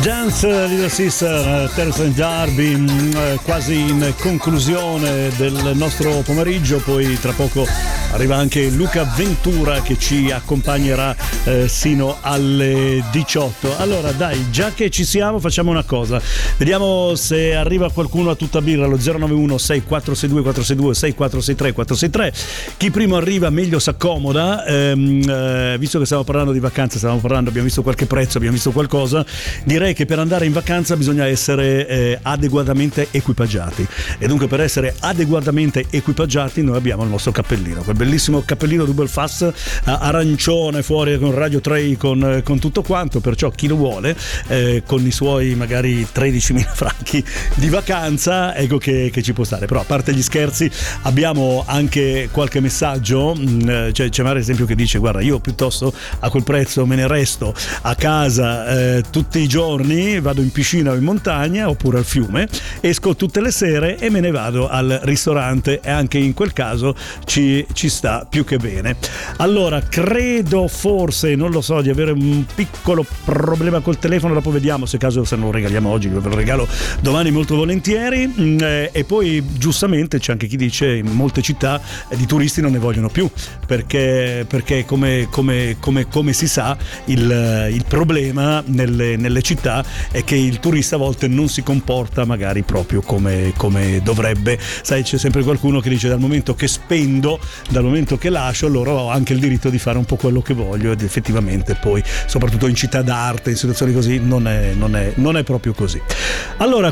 Dance Little Sister, Terence and Darby, quasi in conclusione del nostro pomeriggio. Poi tra poco arriva anche Luca Ventura che ci accompagnerà sino alle 18. Allora dai, già che ci siamo, facciamo una cosa, vediamo se arriva qualcuno a tutta birra allo 091 6462 462 6463 463. Chi primo arriva meglio s'accomoda. Visto che stiamo parlando di vacanze, abbiamo visto qualche prezzo, abbiamo visto qualcosa, direi che per andare in vacanza bisogna essere adeguatamente equipaggiati, e dunque per essere adeguatamente equipaggiati noi abbiamo il nostro cappellino, quel bellissimo cappellino Double Fast arancione fuori con radio tray, con tutto quanto, perciò chi lo vuole con i suoi magari 13.000 franchi di vacanza, ecco che ci può stare. Però a parte gli scherzi abbiamo anche qualche messaggio, c'è per esempio che dice: guarda, io piuttosto a quel prezzo me ne resto a casa tutti i giorni, vado in piscina o in montagna oppure al fiume, esco tutte le sere e me ne vado al ristorante, e anche in quel caso ci sta più che bene. Allora credo, forse, non lo so, di avere un piccolo problema col telefono, dopo vediamo se caso se non lo regaliamo oggi, ve lo regalo domani molto volentieri. E poi giustamente c'è anche chi dice in molte città di turisti non ne vogliono più, perché come si sa il problema nelle città è che il turista a volte non si comporta magari proprio come dovrebbe. Sai, c'è sempre qualcuno che dice: dal momento che spendo, dal momento che lascio, allora ho anche il diritto di fare un po' quello che voglio, ed effettivamente poi soprattutto in città d'arte, in situazioni così, non è proprio così. Allora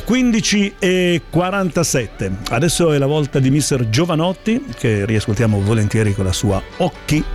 15:47, adesso è la volta di Mister Giovanotti, che riascoltiamo volentieri con la sua Occhi